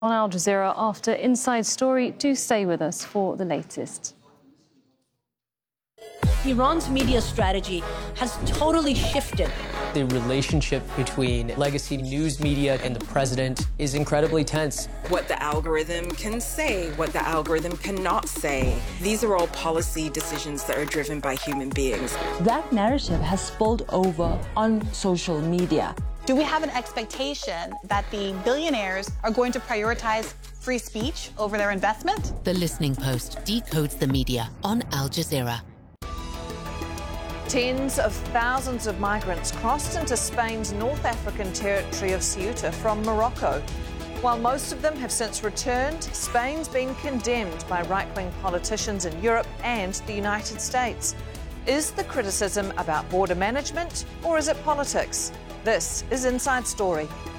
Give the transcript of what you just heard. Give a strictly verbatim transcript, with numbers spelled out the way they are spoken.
On Al Jazeera after Inside Story. Do stay with us for the latest. Iran's media strategy has totally shifted. The relationship between legacy news media and the president is incredibly tense. What the algorithm can say, what the algorithm cannot say. These are all policy decisions that are driven by human beings. That narrative has spilled over on social media. Do we have an expectation that the billionaires are going to prioritize free speech over their investment? The Listening Post decodes the media on Al Jazeera. Tens of thousands of migrants crossed into Spain's North African territory of Ceuta from Morocco. While most of them have since returned, Spain's been condemned by right-wing politicians in Europe and the United States. Is the criticism about border management or is it politics? This is Inside Story.